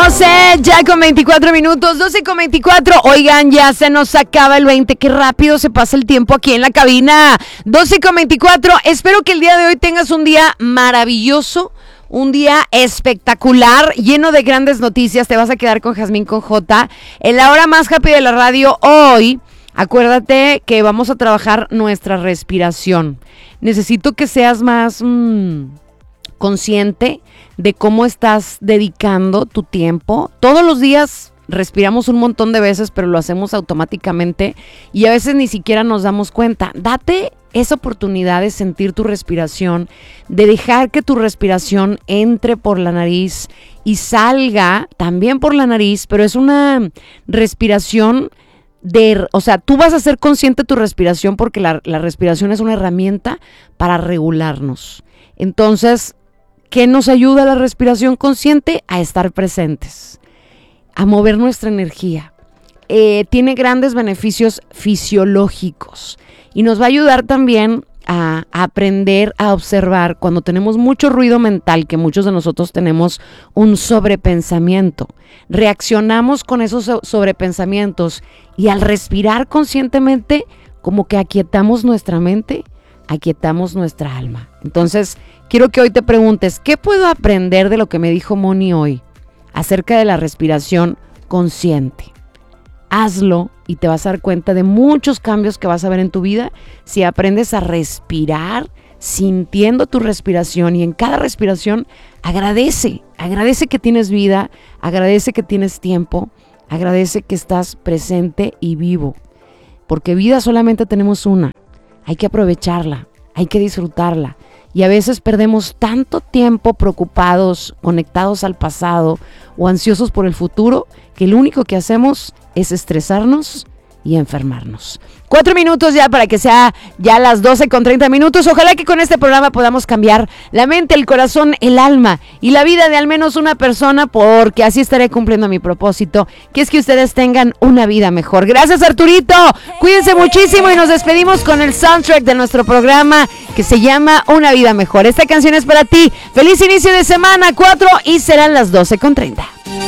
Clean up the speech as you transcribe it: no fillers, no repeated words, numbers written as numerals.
12, ya con 24 minutos, 12 con 24. Oigan, ya se nos acaba el 20. Qué rápido se pasa el tiempo aquí en la cabina. 12 con 24. Espero que el día de hoy tengas un día maravilloso. Un día espectacular, lleno de grandes noticias. Te vas a quedar con Jazmín con J. En la hora más happy de la radio hoy, acuérdate que vamos a trabajar nuestra respiración. Necesito que seas más consciente de cómo estás dedicando tu tiempo. Todos los días respiramos un montón de veces, pero lo hacemos automáticamente y a veces ni siquiera nos damos cuenta. Date esa oportunidad de sentir tu respiración, de dejar que tu respiración entre por la nariz y salga también por la nariz, pero es una respiración tú vas a ser consciente de tu respiración porque la respiración es una herramienta para regularnos. Entonces, ¿qué nos ayuda la respiración consciente? A estar presentes, a mover nuestra energía. Tiene grandes beneficios fisiológicos y nos va a ayudar también a aprender a observar cuando tenemos mucho ruido mental, que muchos de nosotros tenemos un sobrepensamiento. Reaccionamos con esos sobrepensamientos y al respirar conscientemente como que aquietamos nuestra mente, aquietamos nuestra alma. Entonces, quiero que hoy te preguntes, ¿qué puedo aprender de lo que me dijo Moni hoy acerca de la respiración consciente? Hazlo y te vas a dar cuenta de muchos cambios que vas a ver en tu vida si aprendes a respirar sintiendo tu respiración y en cada respiración agradece que tienes vida, agradece que tienes tiempo, agradece que estás presente y vivo, porque vida solamente tenemos una, hay que aprovecharla, hay que disfrutarla. Y a veces perdemos tanto tiempo preocupados, conectados al pasado o ansiosos por el futuro, que lo único que hacemos es estresarnos y enfermarnos. 4 minutos ya para que sea ya las 12 con 30 minutos. Ojalá que con este programa podamos cambiar la mente, el corazón, el alma y la vida de al menos una persona, porque así estaré cumpliendo mi propósito, que es que ustedes tengan una vida mejor. Gracias, Arturito. Cuídense muchísimo y nos despedimos con el soundtrack de nuestro programa que se llama Una Vida Mejor. Esta canción es para ti. Feliz inicio de semana, 4 y serán las 12 con 30.